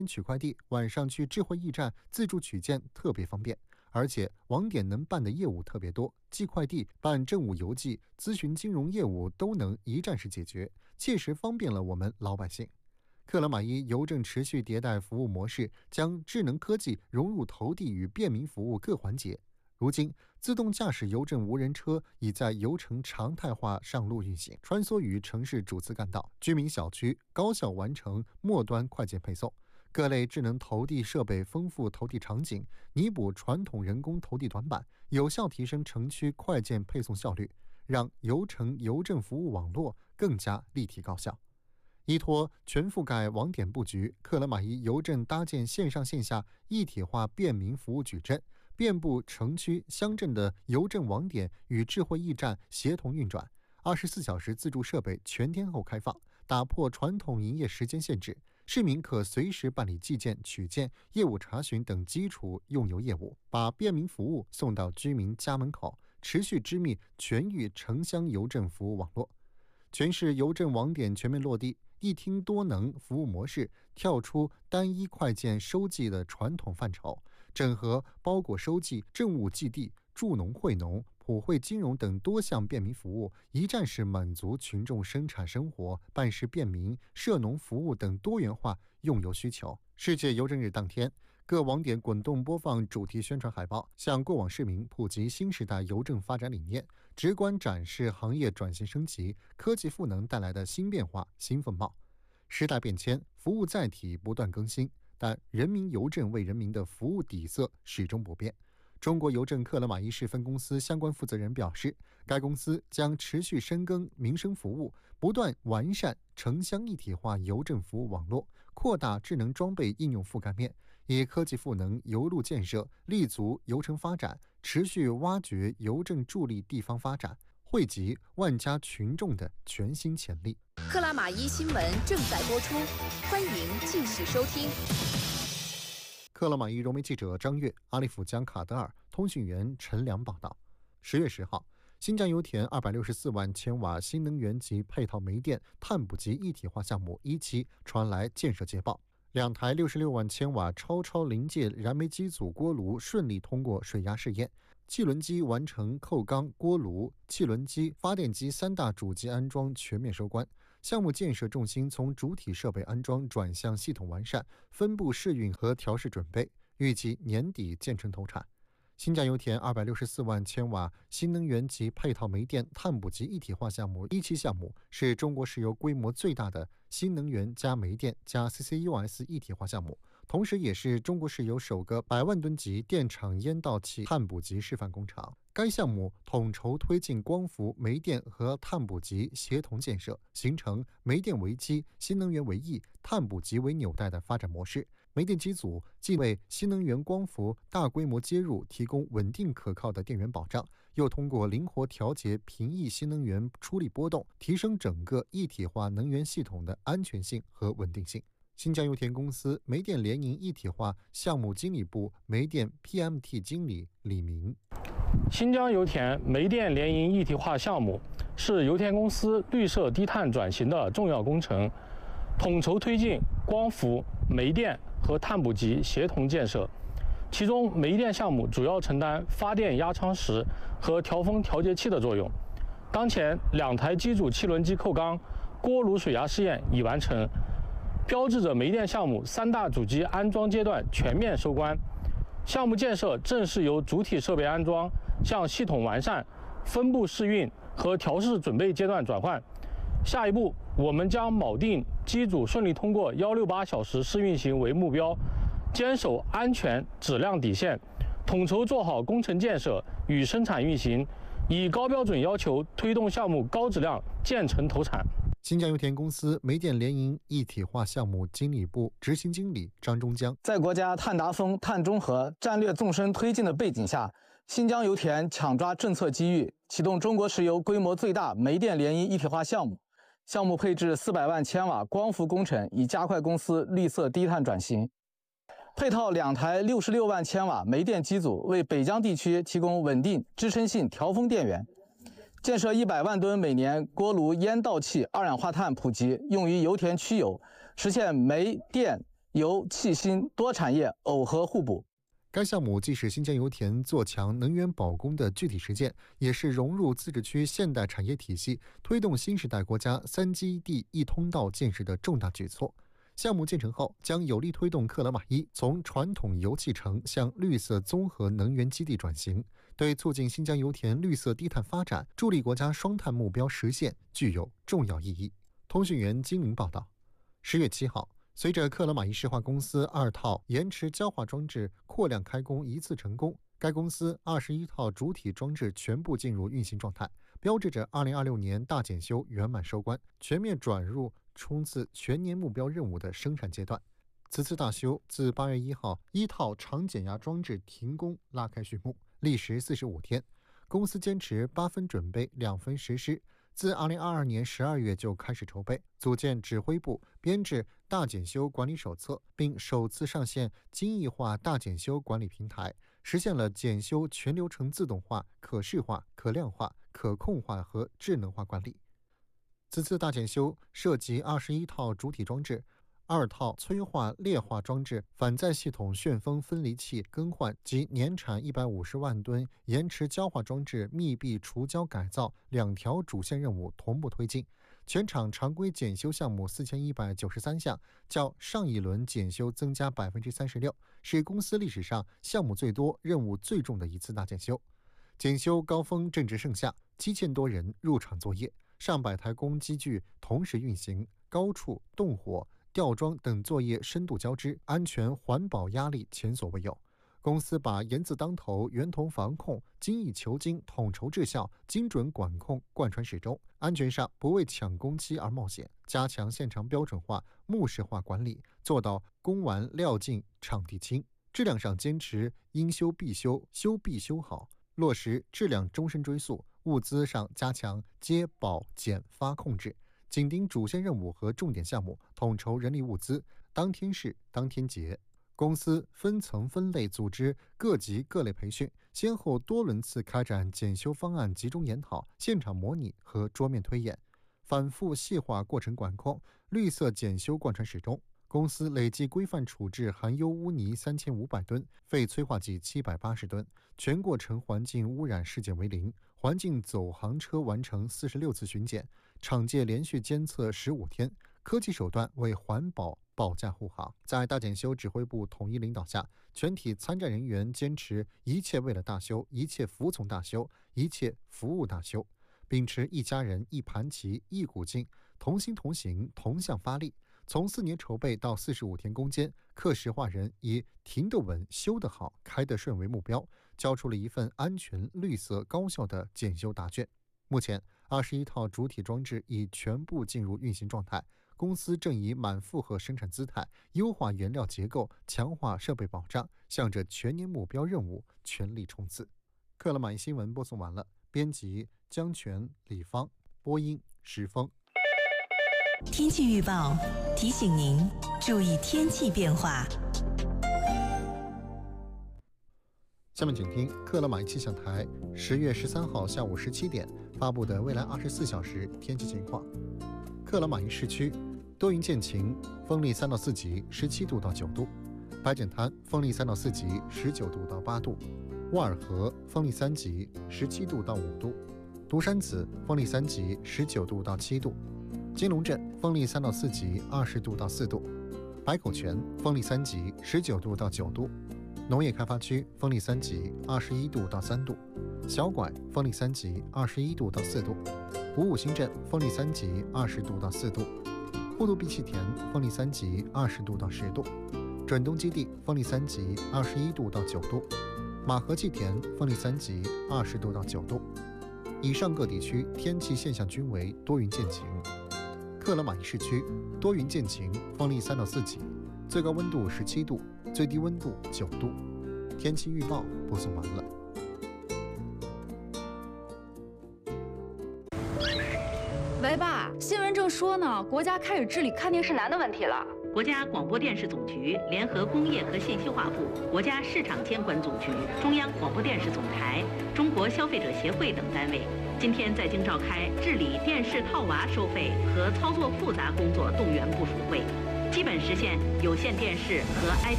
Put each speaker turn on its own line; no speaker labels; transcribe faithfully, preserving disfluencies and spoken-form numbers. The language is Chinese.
取快递，晚上去智慧驿站自助取件特别方便。而且网点能办的业务特别多，寄快递、办政务邮寄、咨询金融业务都能一站式解决，切实方便了我们老百姓。克拉玛依邮政持续迭代服务模式，将智能科技融入投递与便民服务各环节。如今，自动驾驶邮政无人车已在邮城常态化上路运行，穿梭于城市主次干道、居民小区，高效完成末端快件配送。各类智能投递设备丰富投递场景，弥补传统人工投递短板，有效提升城区快件配送效率，让邮城邮政服务网络更加立体高效。依托全覆盖网点布局，克拉玛依邮政搭建线上线下一体化便民服务矩阵，遍布城区乡镇的邮政网点与智慧驿站协同运转，二十四小时自助设备全天候开放，打破传统营业时间限制，市民可随时办理寄件、取件、业务查询等基础用邮业务，把便民服务送到居民家门口，持续织密全域城乡邮政服务网络。全市邮政网点全面落地，一厅多能服务模式跳出单一快件收寄的传统范畴，整合包裹收寄、政务寄递、助农惠农、普惠金融等多项便民服务，一站式满足群众生产生活、办事便民、涉农服务等多元化用邮需求。世界邮政日当天，各网点滚动播放主题宣传海报，向过往市民普及新时代邮政发展理念，直观展示行业转型升级、科技赋能带来的新变化、新风貌。时代变迁，服务载体不断更新，但人民邮政为人民的服务底色始终不变。中国邮政克拉玛依市分公司相关负责人表示，该公司将持续深耕民生服务，不断完善城乡一体化邮政服务网络，扩大智能装备应用覆盖面，以科技赋能邮路建设，立足邮城发展，持续挖掘邮政助力地方发展，惠及万家群众的全新潜力。
克拉玛依新闻正在播出，欢迎继续收听。
克拉玛依融媒记者张悦、阿利甫江卡德尔，通讯员陈良报道。十月十号，新疆油田二百六十四万千瓦新能源及配套煤电碳捕集一体化项目一期传来建设捷报，两台六十六万千瓦超超临界燃煤机组锅炉顺利通过水压试验，汽轮机完成扣缸、锅炉、汽轮机、发电机三大主机安装全面收官。项目建设重心从主体设备安装转向系统完善、分布试运和调试准备，预计年底建成投产。新疆油田二百六十四万千瓦新能源及配套煤电碳捕集一体化项目一期项目，是中国石油规模最大的新能源加煤电加 C C U S 一体化项目，同时也是中国石油首个百万吨级电厂烟道气碳捕集示范工厂。该项目统筹推进光伏、煤电和碳捕集协同建设，形成煤电为基、新能源为翼、碳捕集为纽带的发展模式。煤电机组既为新能源光伏大规模接入提供稳定可靠的电源保障，又通过灵活调节平抑新能源出力波动，提升整个一体化能源系统的安全性和稳定性。新疆油田公司煤电联营一体化项目经理部煤电 P M T 经理李明。
新疆油田煤电联营一体化项目是油田公司绿色低碳转型的重要工程，统筹推进光伏、煤电和碳捕集协同建设。其中，煤电项目主要承担发电压舱石和调风调节器的作用。当前，两台机组汽轮机扣缸、锅炉水压试验已完成，标志着煤电项目三大主机安装阶段全面收官。项目建设正式由主体设备安装向系统完善、分布试运和调试准备阶段转换。下一步，我们将铆定机组顺利通过一百六十八小时试运行为目标，坚守安全质量底线，统筹做好工程建设与生产运行，以高标准要求推动项目高质量建成投产。
新疆油田公司煤电联营一体化项目经理部执行经理张忠江，
在国家碳达峰、碳中和战略纵深推进的背景下，新疆油田抢抓政策机遇，启动中国石油规模最大煤电联营一体化项目。项目配置四百万千瓦光伏工程，以加快公司绿色低碳转型。配套两台六十六万千瓦煤电机组，为北疆地区提供稳定、支撑性调峰电源。建设一百万吨每年锅炉烟道气二氧化碳普及，用于油田区油，实现煤电油、气新多产业耦合互补。
该项目既是新疆油田做强能源保供的具体实践，也是融入自治区现代产业体系、推动新时代国家三基地一通道建设的重大举措。项目建成后，将有力推动克拉玛依从传统油气城向绿色综合能源基地转型，对促进新疆油田绿色低碳发展、助力国家双碳目标实现具有重要意义。通讯员金玲报道。十月七号，随着克拉玛依石化公司二套延迟焦化装置扩量开工一次成功，该公司二十一套主体装置全部进入运行状态，标志着二零二六年大检修圆满收官，全面转入冲刺全年目标任务的生产阶段。此次大修自八月一号一套长减压装置停工拉开序幕，历时四十五天。公司坚持八分准备两分实施，自二零二二年十二月就开始筹备，组建指挥部，编制大检修管理手册，并首次上线精益化大检修管理平台，实现了检修全流程自动化、可视化、可量化、可控化和智能化管理。此次大检修涉及二十一套主体装置、二套催化劣化装置、反载系统旋风分离器更换及年产一百五十万吨延迟焦化装置密闭除胶改造两条主线任务同步推进。全场常规检修项目四千一百九十三项，较上一轮检修增加百分之三十六，是公司历史上项目最多、任务最重的一次大检修。检修高峰正值盛夏，七千多人入场作业，上百台工机具同时运行，高处动火、吊装等作业深度交织，安全环保压力前所未有。公司把严字当头、源头防控、精益求精、统筹治效、精准管控贯穿始终，安全上不为抢工期而冒险，加强现场标准化、目视化管理，做到工完料尽、场地清；质量上坚持应修必修、修必修好，落实质量终身追溯；物资上加强接保检发控制，紧盯主线任务和重点项目，统筹人力物资，当天试当天结。公司分层分类组织各级各类培训，先后多轮次开展检修方案集中研讨、现场模拟和桌面推演，反复细化过程管控，绿色检修贯穿始终。公司累计规范处置含优污泥三千五百吨、废催化剂七百八十吨，全过程环境污染事件为零，环境走航车完成四十六次巡检，厂界连续监测十五天，科技手段为环保保驾护航。在大检修指挥部统一领导下，全体参战人员坚持一切为了大修，一切服从大修，一切服务大修，秉持一家人、一盘棋、一股劲，同心同行、同向发力。从四年筹备到四十五天攻坚，克石化人以停得稳、修得好、开得顺为目标，交出了一份安全、绿色、高效的检修答卷。目前，二十一套主体装置已全部进入运行状态。公司正以满负荷生产姿态，优化原料结构，强化设备保障，向着全年目标任务全力冲刺。克拉玛依新闻播送完了，编辑江泉、李芳，播音石峰。
天气预报提醒您注意天气变化。
下面请听克拉玛依气象台十月十三号下午十七点发布的未来二十四小时天气情况。克拉玛依市区多云见晴，风力三到四级，十七度到九度；白碱滩风力三到四级，十九度到八度；沃尔河风力三级，十七度到五度；独山子风力三级，十九度到七度；金龙镇风力三到四级，二十度到四度；白口泉风力三级，十九度到九度；农业开发区风力三级，二十一度到三度；小拐风力三级，二十一度到四度；五五新镇风力三级，二十度到四度；呼图壁气田风力三级，二十度到十度；准东基地风力三级，二十一度到九度；马河气田风力三级，二十度到九度。以上各地区天气现象均为多云见晴。克拉玛依市区多云见晴，风力三到四级，最高温度十七度，最低温度九度。天气预报播送完了。
喂，爸，新闻正说呢，国家开始治理看电视难的问题了。
国家广播电视总局联合工业和信息化部、国家市场监管总局、中央广播电视总台、中国消费者协会等单位，今天在京召开治理电视套娃收费和操作复杂工作动员部署会。 基本实现有线电视和 I P